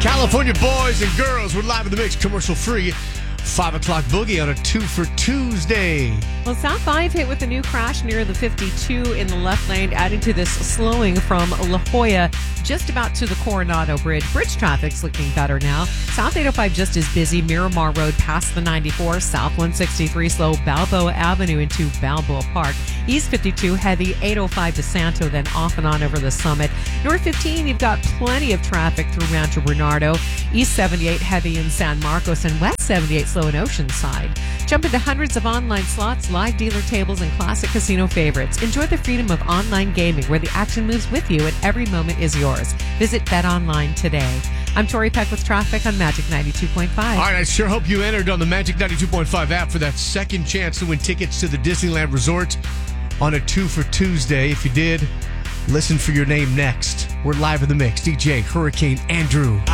California boys and girls, we're live in the mix, commercial free. 5 o'clock boogie on a 2 for Tuesday. Well, South 5 hit with a new crash near the 52 in the left lane, adding to this slowing from La Jolla just about to the Coronado Bridge. Bridge traffic's looking better now. South 805 just as busy. Miramar Road past the 94. South 163 slow. Balboa Avenue into Balboa Park. East 52 heavy. 805 to Santo, then off and on over the Summit. North 15, you've got plenty of traffic through Rancho Bernardo. East 78 heavy in San Marcos, and West 78 slow in Oceanside. Jump into hundreds of online slots, live dealer tables, and classic casino favorites. Enjoy the freedom of online gaming where the action moves with you and every moment is yours. Visit BetOnline today. I'm Tori Peck with traffic on Magic 92.5. All right, I sure hope you entered on the Magic 92.5 app for that second chance to win tickets to the Disneyland Resort on a 2 for Tuesday. If you did, listen for your name next. We're live in the mix. DJ Hurricane Andrew.